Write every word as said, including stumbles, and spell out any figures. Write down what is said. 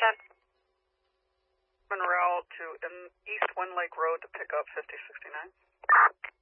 ten. En route to um, East Wind Lake Road to pick up fifty sixty-nine.